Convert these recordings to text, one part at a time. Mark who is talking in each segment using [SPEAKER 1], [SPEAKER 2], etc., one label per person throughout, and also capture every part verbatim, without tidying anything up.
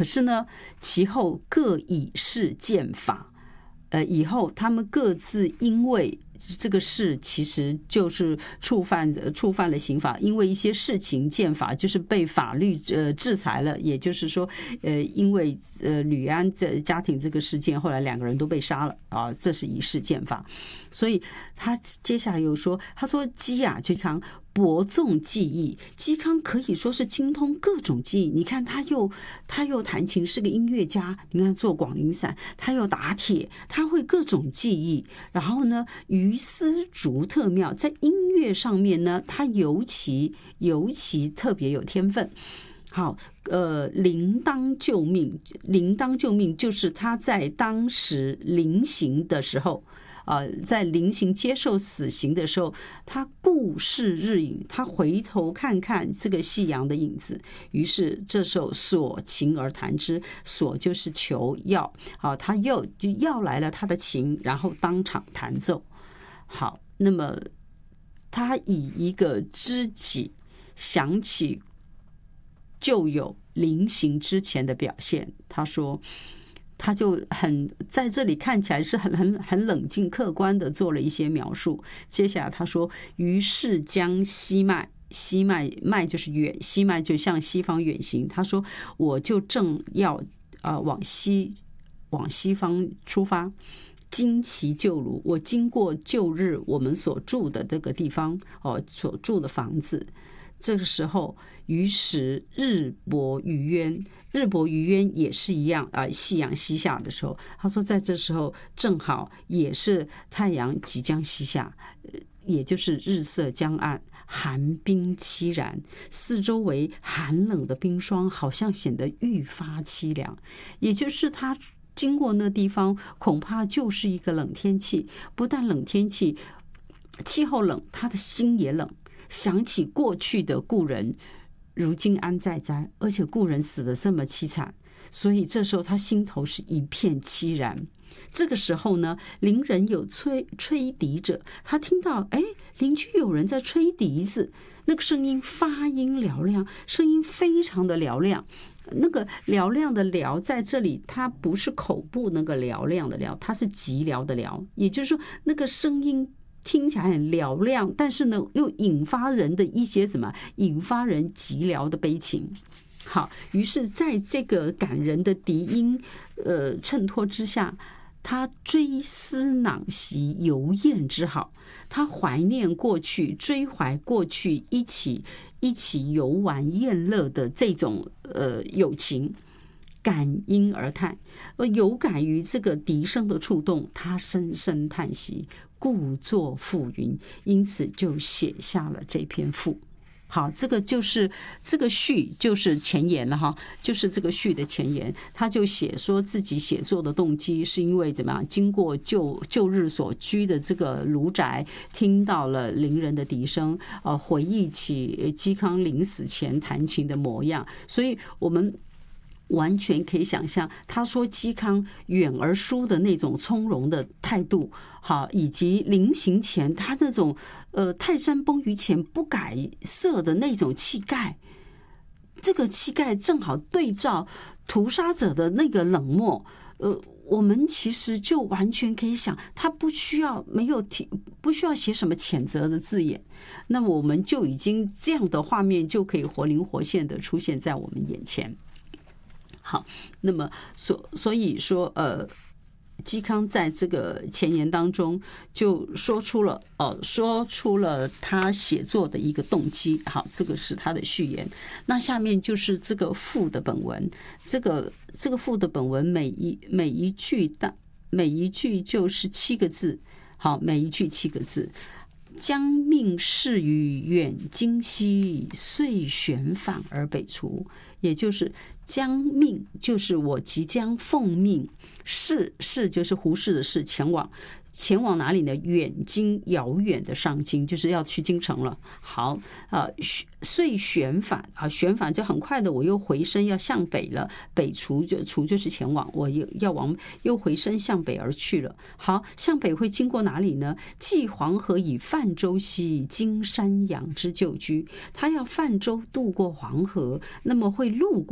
[SPEAKER 1] 可是呢，其后各以事见法，呃，以后他们各自因为这个事其实就是触犯触犯了刑法，因为一些事情见法，就是被法律呃制裁了。也就是说，呃，因为呃吕安这家庭这个事件，后来两个人都被杀了啊，这是以事见法。所以他接下来又说，他说姬啊，就康博纵技艺，嵇康可以说是精通各种技艺。你看，他又他又弹琴，是个音乐家。你看做广陵散，他又打铁，他会各种技艺。然后呢，于丝竹特妙，在音乐上面呢，他尤其尤其特别有天分。好，呃，临当救命，临当救命就是他在当时临刑的时候。呃，在临刑接受死刑的时候，他顾视日影，他回头看看这个夕阳的影子，于是这时候索琴而弹之，索就是求要，好，他又就要来了他的琴，然后当场弹奏。好，那么他以一个知己想起旧友临刑之前的表现，他说。他就很在这里看起来是很很很冷静客观的做了一些描述。接下来他说，于是将西迈，西迈迈就是远，西迈就向西方远行。他说我就正要呃往西往西方出发，经其旧庐，我经过旧日我们所住的这个地方哦，所住的房子。这个时候，于是日薄余渊，日薄余渊也是一样啊、呃，夕阳西下的时候，他说在这时候正好也是太阳即将西下，也就是日色将暗，寒冰凄然，四周围寒冷的冰霜好像显得愈发凄凉，也就是他经过那地方，恐怕就是一个冷天气，不但冷天气，气候冷，他的心也冷。想起过去的故人如今安在哉，而且故人死得这么凄惨，所以这时候他心头是一片凄然。这个时候呢，邻人有吹吹笛者，他听到哎，邻居有人在吹笛子，那个声音发音嘹亮，声音非常的嘹亮。那个嘹亮的嘹在这里，它不是口部那个嘹亮的嘹，它是寂寥的寥，也就是说那个声音听起来很嘹亮，但是呢，又引发人的一些什么，引发人寂寥的悲情。好，于是在这个感人的笛音，呃，衬托之下，他追思囊昔游宴之好，他怀念过去，追怀过去一起一起游玩宴乐的这种呃友情。感因而叹，有感于这个笛声的触动，他深深叹息，故作赋云，因此就写下了这篇赋。好，这个就是这个序，就是前言了哈，就是这个序的前言。他就写说自己写作的动机是因为怎么样？经过旧旧日所居的这个庐宅，听到了邻人的笛声，呃，回忆起嵇康临死前弹琴的模样，所以我们完全可以想象，他说嵇康远而疏的那种从容的态度，好，以及临行前他那种呃泰山崩于前不改色的那种气概，这个气概正好对照屠杀者的那个冷漠，呃，我们其实就完全可以想，他不需要没有提，不需要写什么谴责的字眼，那么我们就已经这样的画面就可以活灵活现的出现在我们眼前。好，那么所所以说，呃，嵇康在这个前言当中就说出了，呃，说出了他写作的一个动机。好，这个是他的序言。那下面就是这个赋的本文，这个这个赋的本文每一每一句大每一句就是七个字。好，每一句七个字。将命誓于远今兮，遂旋返而北除。也就是将命，就是我即将奉命，誓誓就是胡适的誓，前往前往哪里呢？远京，遥远的上京，就是要去京城了。好，呃，遂旋返啊，旋返就很快的，我又回身要向北了。北除就除就是前往，我又要往又回身向北而去了。好，向北会经过哪里呢？继黄河以泛舟兮，经山阳之旧居。他要泛舟渡过黄河，那么会路过山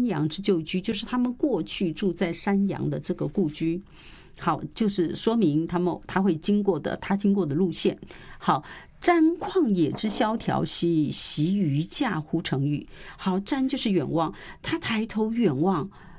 [SPEAKER 1] 山阳之旧居，就是他们过去住在山阳的这个故居。好，就是说明他们他会经过的，他经过的路线。好，瞻旷野之萧条兮，习于驾乎成语。好，瞻就是远望，他抬头远望，